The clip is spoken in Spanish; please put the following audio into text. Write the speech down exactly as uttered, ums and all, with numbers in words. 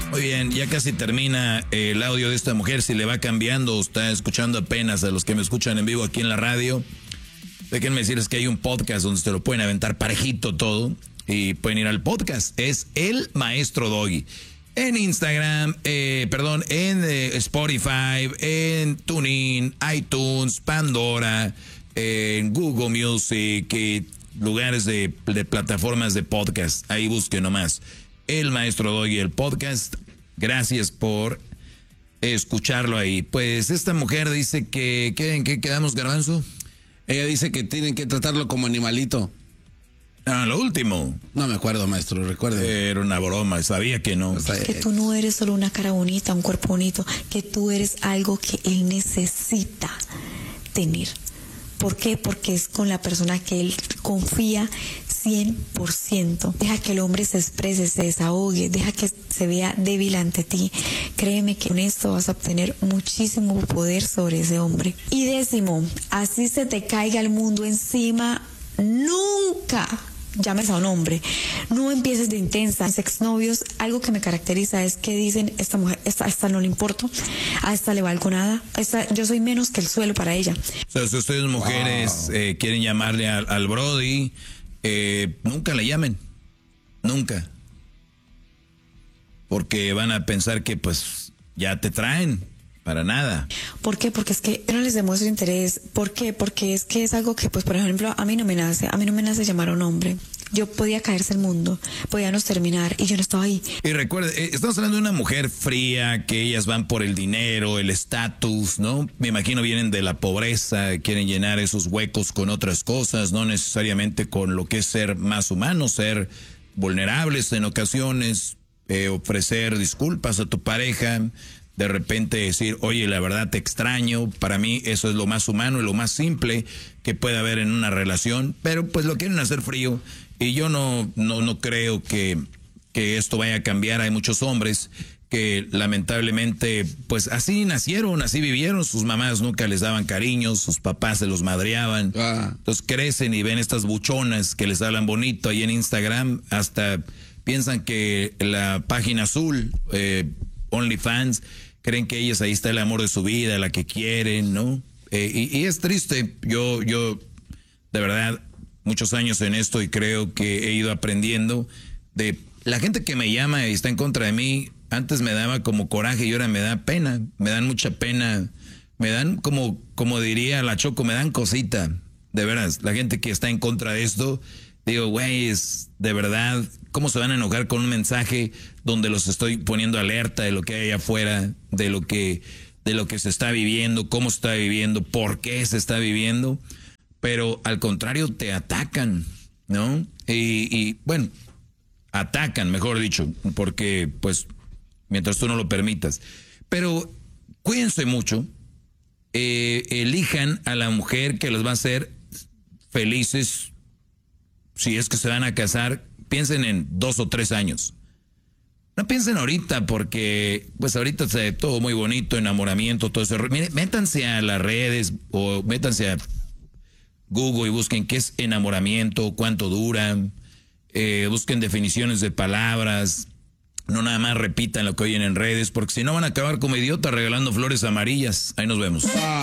Muy bien, ya casi termina el audio de esta mujer. Si le va cambiando o está escuchando apenas a los que me escuchan en vivo aquí en la radio, déjenme decirles que hay un podcast donde se lo pueden aventar parejito todo y pueden ir al podcast. Es El Maestro Doggy. En Instagram, eh, perdón, en eh, Spotify, en TuneIn, iTunes, Pandora, eh, en Google Music, y lugares de, de plataformas de podcast. Ahí busquen nomás. El Maestro Doggy, el podcast. Gracias por escucharlo ahí. Pues esta mujer dice que, que ¿en qué quedamos, Garbanzo? Ella dice que tienen que tratarlo como animalito. Ah, lo último. No me acuerdo, maestro, recuerde. Era una broma, sabía que no. Que tú no eres solo una cara bonita, un cuerpo bonito, que tú eres algo que él necesita tener. ¿Por qué? Porque es con la persona que él confía cien por ciento. Deja que el hombre se exprese, se desahogue, deja que se vea débil ante ti. Créeme que con esto vas a obtener muchísimo poder sobre ese hombre. Y décimo, así se te caiga el mundo encima, nunca llames a un hombre, no empieces de intensa. Mis exnovios, algo que me caracteriza es que dicen, esta mujer, esta, esta no le importo, a esta le valgo nada, a esta, yo soy menos que el suelo para ella. O sea, si ustedes mujeres wow. eh, quieren llamarle al, al Brody, eh, nunca le llamen, nunca, porque van a pensar que pues ya te traen. Para nada. ¿Por qué? Porque es que yo no les demuestro interés. ¿Por qué? Porque es que es algo que, pues, por ejemplo, a mí no me nace. A mí no me nace llamar a un hombre. Yo podía caerse el mundo, podíamos terminar y yo no estaba ahí. Y recuerde, eh, estamos hablando de una mujer fría, que ellas van por el dinero, el estatus, ¿no? Me imagino vienen de la pobreza, quieren llenar esos huecos con otras cosas, no necesariamente con lo que es ser más humano, ser vulnerables en ocasiones, eh, ofrecer disculpas a tu pareja. De repente decir, oye, la verdad te extraño. Para mí eso es lo más humano y lo más simple que puede haber en una relación. Pero pues lo quieren hacer frío. Y yo no, no, no creo que, que esto vaya a cambiar. Hay muchos hombres que lamentablemente pues así nacieron, así vivieron. Sus mamás nunca les daban cariños, sus papás se los madreaban. Ah. Entonces crecen y ven estas buchonas que les hablan bonito ahí en Instagram. Hasta piensan que la página azul, eh, OnlyFans, creen que ellas ahí está el amor de su vida, la que quieren, ¿no? Eh, y, y es triste. Yo, yo, de verdad, muchos años en esto y creo que he ido aprendiendo de la gente que me llama y está en contra de mí. Antes me daba como coraje y ahora me da pena. Me dan mucha pena. Me dan como, como diría la Choco, me dan cosita. De veras, la gente que está en contra de esto, digo, güey, es de verdad, ¿cómo se van a enojar con un mensaje donde los estoy poniendo alerta de lo que hay allá afuera, de lo que, de lo que se está viviendo, cómo se está viviendo, por qué se está viviendo? Pero al contrario, te atacan, ¿no? Y, y bueno, atacan, mejor dicho, porque pues mientras tú no lo permitas. Pero cuídense mucho, eh, elijan a la mujer que los va a hacer felices. Si es que se van a casar, piensen en dos o tres años. No piensen ahorita porque, pues ahorita se todo muy bonito, enamoramiento, todo eso. Miren, métanse a las redes o métanse a Google y busquen qué es enamoramiento, cuánto dura, eh, busquen definiciones de palabras. No nada más repitan lo que oyen en redes, porque si no van a acabar como idiotas regalando flores amarillas. Ahí nos vemos.